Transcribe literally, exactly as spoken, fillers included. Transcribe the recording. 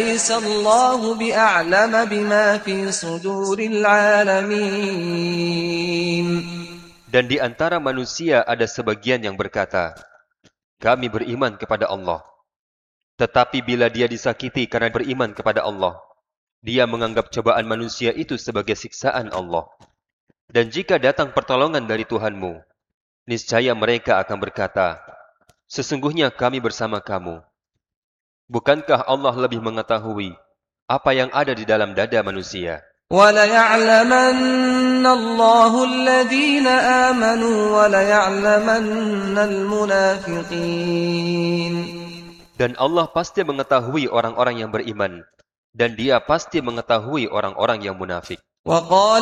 أليس الله بأعلم بما في صدور العالمين. Dan di antara manusia ada sebagian yang berkata, kami beriman kepada Allah. Tetapi bila dia disakiti karena beriman kepada Allah, dia menganggap cobaan manusia itu sebagai siksaan Allah. Dan jika datang pertolongan dari Tuhanmu, niscaya mereka akan berkata, sesungguhnya kami bersama kamu. Bukankah Allah lebih mengetahui apa yang ada di dalam dada manusia? وَلَيَعْلَمَنَّ اللَّهُ الَّذِينَ آمَنُوا وَلَيَعْلَمَنَّ الْمُنَافِقِينَ. Dan Allah pasti mengetahui orang-orang yang beriman, dan Dia pasti mengetahui orang-orang yang munafik. وَقَالَ